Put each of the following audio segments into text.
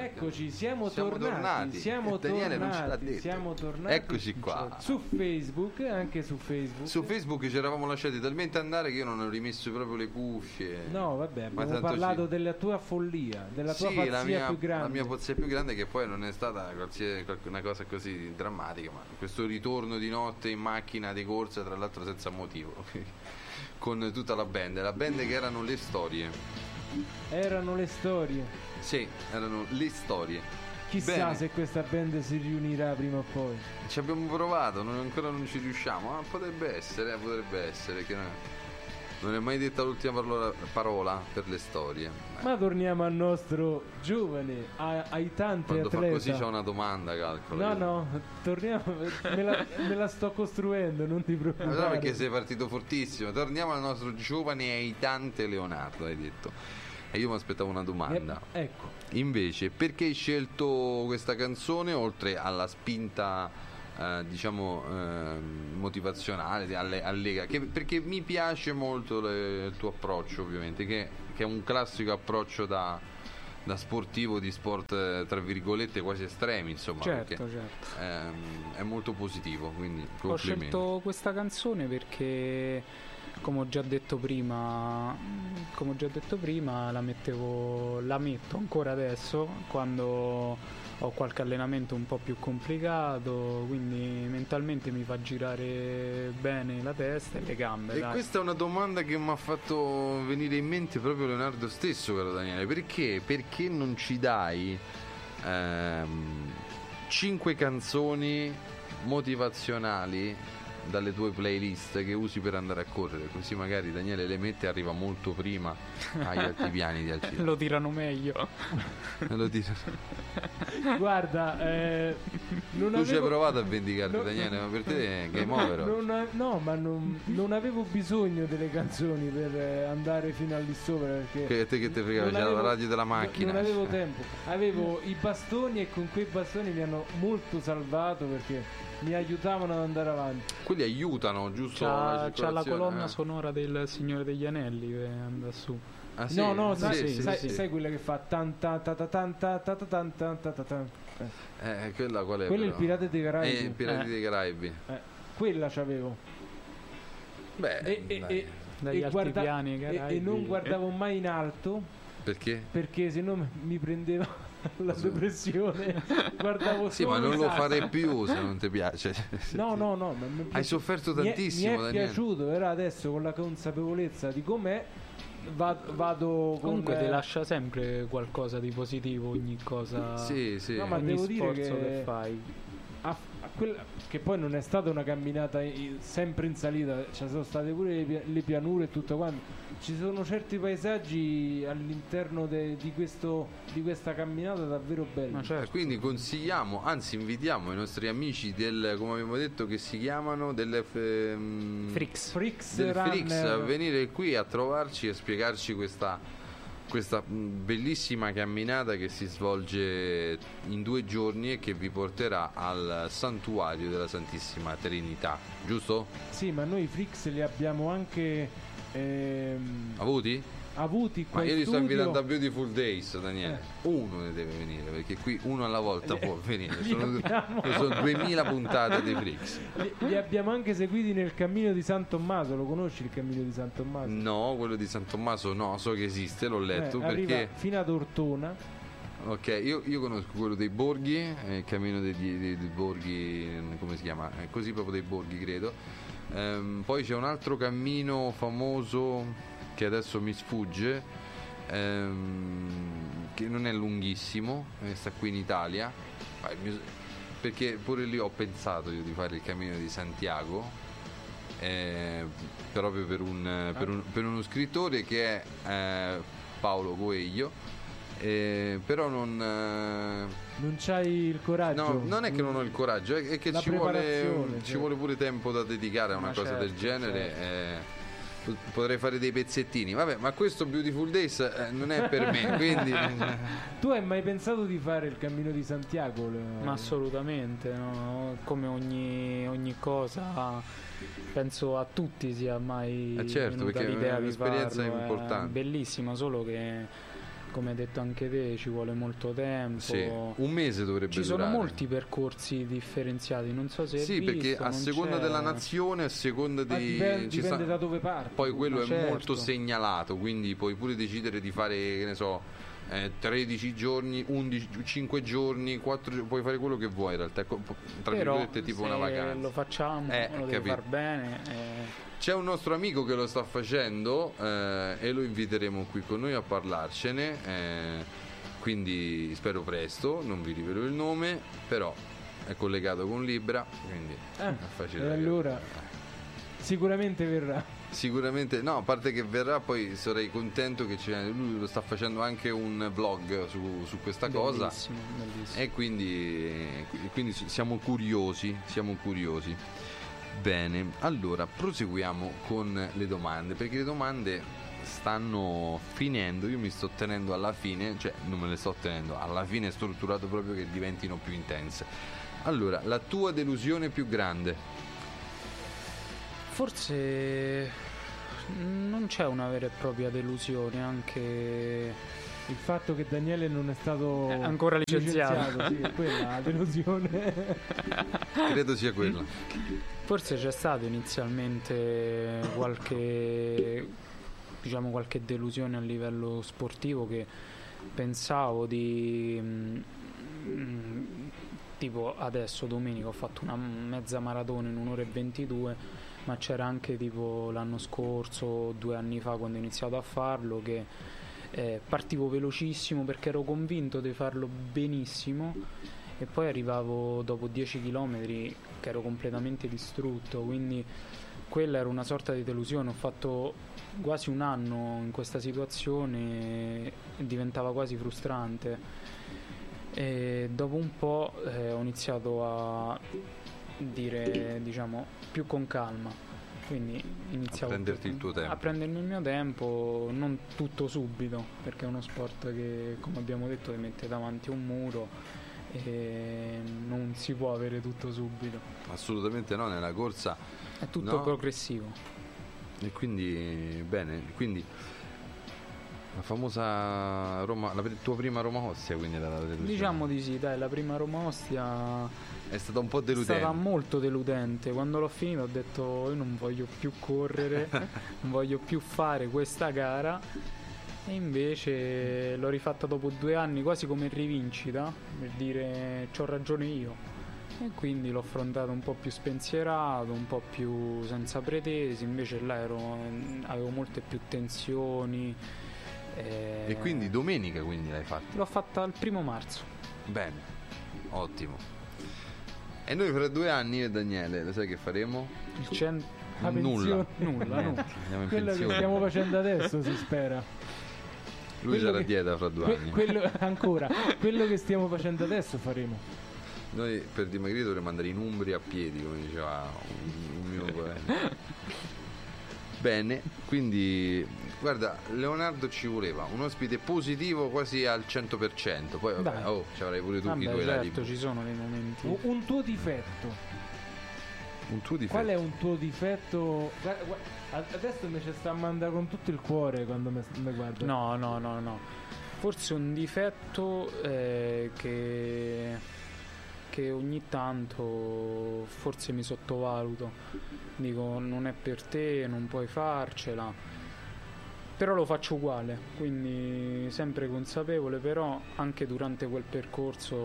Eccoci, siamo tornati. Daniele non ce l'ha detto. Siamo tornati. Eccoci qua. Su Facebook, anche su Facebook. Su Facebook ci eravamo lasciati talmente andare che io non ho rimesso proprio le cuffie. No, vabbè, abbiamo parlato della tua follia, della tua pazzia più grande. La mia pazzia più grande, che poi non è stata una cosa così drammatica, ma questo ritorno di notte in macchina di corsa, tra l'altro senza motivo, con tutta la band che erano le storie. Erano le storie. Sì, erano le storie. Chissà se questa band si riunirà prima o poi. Ci abbiamo provato, ancora non ci riusciamo, ma potrebbe essere che non è mai detta l'ultima parola per le storie. Ma torniamo al nostro giovane, ai tanti Quando atleta. Fa così c'è una domanda, calcolo. No, torniamo, me la sto costruendo, non ti preoccupare. No, perché sei partito fortissimo. Torniamo al nostro giovane e aitante Leonardo, hai detto. E io mi aspettavo una domanda. Ecco. Invece, perché hai scelto questa canzone, oltre alla spinta motivazionale allega, perché mi piace molto il tuo approccio, ovviamente, che è un classico approccio da sportivo di sport tra virgolette quasi estremi, insomma. Certo. È molto positivo, quindi ho scelto questa canzone perché, come ho già detto prima, la metto ancora adesso quando ho qualche allenamento un po' più complicato, quindi mentalmente mi fa girare bene la testa e le gambe. E questa è una domanda che mi ha fatto venire in mente proprio Leonardo stesso, caro Daniele. Perché non ci dai 5 canzoni motivazionali dalle tue playlist che usi per andare a correre, così magari Daniele le mette e arriva molto prima agli alti piani di Alcide. Lo tirano meglio. Guarda, tu ci hai provato a vendicarti, Daniele, ma per te è game over. Non avevo bisogno delle canzoni per andare fino lì sopra, perché che te frega, c'era la radio della macchina. Non avevo tempo, avevo i bastoni e con quei bastoni mi hanno molto salvato perché mi aiutavano ad andare avanti. Quelli aiutano, giusto? C'ha la colonna sonora del Signore degli Anelli che anda su. Ah, sì? No, sì. sai quella che fa tan ta ta ta tan ta ta ta tan ta ta ta tan. Quella qual è? Quello è il Pirata dei Caraibi. Il Pirati dei Caraibi. Quella c'avevo. Beh, dagli alti piani Caraibi. E non guardavo mai in alto. Perché? Perché se no mi prendeva la depressione. Guardavo sì, ma non lo farei più se non ti piace. No, hai sofferto tantissimo. Mi è piaciuto, però adesso con la consapevolezza di com'è vado comunque ti lascia sempre qualcosa di positivo ogni cosa. Sì. No, ma ogni devo dire che fai. Che poi non è stata una camminata sempre in salita, ci sono state pure le pianure e tutto quanto. Ci sono certi paesaggi all'interno di questa camminata davvero belli. Certo. Quindi consigliamo, anzi invitiamo i nostri amici come abbiamo detto che si chiamano Frix a venire qui a trovarci e spiegarci questa bellissima camminata che si svolge in 2 giorni e che vi porterà al santuario della Santissima Trinità, giusto? Sì, ma noi Frix li abbiamo anche avuti qua. Ma io li sto studio. invitando a Beautiful Days, Daniele. Uno ne deve venire, perché qui uno alla volta può venire. Sono 2000 puntate di Frix. Li abbiamo anche seguiti nel cammino di San Tommaso. Lo conosci il cammino di San Tommaso? No, quello di San Tommaso no, so che esiste, l'ho letto perché fino ad Ortona. Ok, io conosco quello dei Borghi, il cammino dei Borghi, come si chiama? Così proprio dei Borghi, credo. Poi c'è un altro cammino famoso che adesso mi sfugge, che non è lunghissimo, sta qui in Italia, perché pure lì ho pensato io di fare il cammino di Santiago, proprio per uno scrittore che è Paolo Coelho. Però non c'hai il coraggio. No, non è che non ho il coraggio, è che ci vuole pure tempo da dedicare a una cosa del genere. Potrei fare dei pezzettini, vabbè, ma questo Beautiful Days non è per me, quindi tu hai mai pensato di fare il cammino di Santiago? Ma assolutamente, no? Come ogni cosa penso a tutti sia mai certo, venuta perché l'idea è di un'esperienza farlo, importante, è bellissima, solo che come hai detto anche te, ci vuole molto tempo. Sì, un mese dovrebbe Ci durare. sono molti percorsi differenziati, non so se Sì, hai perché visto, a non seconda c'è- della nazione, a seconda Ma dei... dipende da dove parti. Poi quello Ma è certo. molto segnalato, quindi puoi pure decidere di fare, che ne so, 13 giorni, 11, 5 giorni, 4, puoi fare quello che vuoi in realtà, tra Però virgolette tipo se una vacanza. lo facciamo, lo devi capito. far bene. C'è un nostro amico che lo sta facendo e lo inviteremo qui con noi a parlarcene, quindi spero presto, non vi rivelo il nome, però è collegato con Libra, quindi è facile. E da allora sicuramente verrà. Sicuramente, no, a parte che verrà, poi sarei contento che lui lo sta facendo anche un vlog su questa cosa, Bellissimo, bellissimo. e quindi siamo curiosi. Bene, allora proseguiamo con le domande, perché le domande stanno finendo, io mi sto tenendo alla fine, cioè non me le sto tenendo, alla fine è strutturato proprio che diventino più intense. Allora, la tua delusione più grande? Forse non c'è una vera e propria delusione, anche Il fatto che Daniele non è stato ancora licenziato. sì, è quella la delusione. Credo sia quella. Forse c'è stato inizialmente qualche delusione a livello sportivo, che pensavo di tipo adesso domenica ho fatto una mezza maratona in 1 ora e 22, ma c'era anche tipo l'anno scorso, 2 anni fa, quando ho iniziato a farlo, che partivo velocissimo perché ero convinto di farlo benissimo, e poi arrivavo dopo 10 km che ero completamente distrutto, quindi quella era una sorta di delusione. Ho fatto quasi un anno in questa situazione e diventava quasi frustrante, e dopo un po' ho iniziato a dire, diciamo, più con calma, quindi iniziavo A prenderti il tuo tempo. a prendermi il mio tempo, non tutto subito, perché è uno sport che, come abbiamo detto, ti mette davanti un muro e non si può avere tutto subito, Assolutamente no, nella corsa. è tutto No. progressivo. E quindi, bene, quindi la famosa Roma, la tua prima Roma Ostia, quindi la delusione. Diciamo di sì, dai, la prima Roma Ostia È stata un po' è deludente. stata molto deludente. Quando l'ho finito ho detto io non voglio più correre, non voglio più fare questa gara, e invece l'ho rifatta dopo 2 anni quasi come rivincita, per dire c'ho ragione io, e quindi l'ho affrontato un po' più spensierato, un po' più senza pretesi. Invece là avevo molte più tensioni, E quindi domenica quindi l'hai fatta. l'ho fatta il 1° marzo. Bene, ottimo. E noi fra 2 anni, Daniele, lo sai che faremo? Il cen- La Nulla. pensione. nulla, Niente, no. andiamo in Quello che pensione. stiamo facendo adesso, si spera. Lui quello sarà che- dieta fra 2 anni. Quello che stiamo facendo adesso faremo. Noi per dimagrire dovremmo andare in Umbria a piedi, come diceva un mio collega. Bene, quindi guarda, Leonardo ci voleva un ospite positivo quasi al 100%. Poi vabbè, Dai. ci avrai pure tu i Vabbè, tuoi lati. certo, ci sono dei momenti. Un tuo difetto. Un tuo difetto. Qual è un tuo difetto? Adesso mi ci sta a mandare con tutto il cuore quando mi guarda. No. Forse un difetto che ogni tanto forse mi sottovaluto. Dico, non è per te, non puoi farcela. Però lo faccio uguale, quindi sempre consapevole, però anche durante quel percorso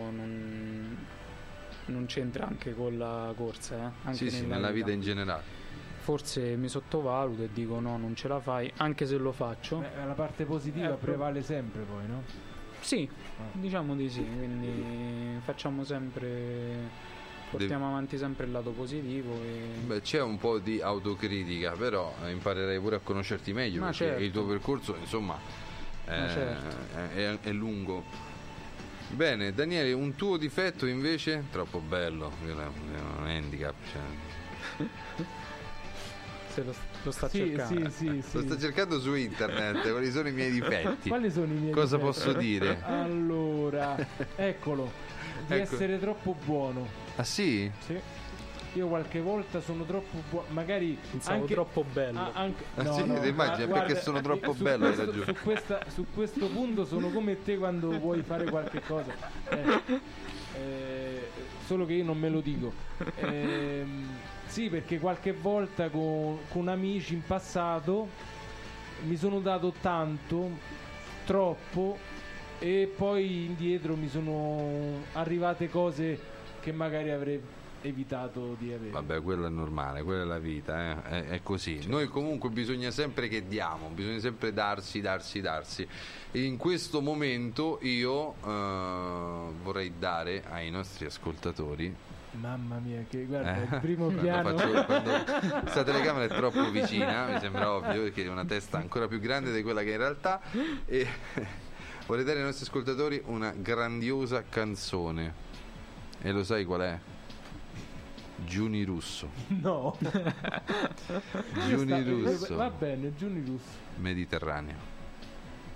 non c'entra anche con la corsa, anche Sì, nella vita in generale. Forse mi sottovaluto e dico no, non ce la fai, anche se lo faccio. La parte positiva Eh, prevale sempre poi, no? Sì, diciamo di sì, quindi facciamo sempre, portiamo avanti sempre il lato positivo e... Beh, c'è un po' di autocritica, però imparerai pure a conoscerti meglio, Ma perché certo. il tuo percorso, insomma, certo. è lungo. Bene, Daniele, un tuo difetto invece? Troppo bello, è un handicap. Cioè. Se lo sta Sì, cercando. sì. Lo sto cercando su internet, quali sono i miei difetti? Quali sono i miei Cosa difetti? posso dire? Allora, eccolo, di Ecco. essere troppo buono. Ah sì? Sì. io qualche volta sono troppo magari Pensavo anche troppo bello. Sì, ti immagini, perché sono troppo bello, hai ragione. Su questo punto sono come te quando vuoi fare qualche cosa, solo che io non me lo dico. Sì, perché qualche volta con amici in passato mi sono dato tanto, troppo, e poi indietro mi sono arrivate cose che magari avrei evitato di avere. Vabbè, quello è normale, quella è la vita, è così. Certo. Noi comunque bisogna sempre che diamo, bisogna sempre darsi. E in questo momento io vorrei dare ai nostri ascoltatori. Mamma mia, che guarda, il primo piano. Quando questa telecamera è troppo vicina, mi sembra ovvio, perché è una testa ancora più grande di quella che è in realtà. E vorrei dare ai nostri ascoltatori una grandiosa canzone. E lo sai qual è? Giuni Russo. No. Giuni Russo. Va bene, Giuni Russo. Mediterraneo.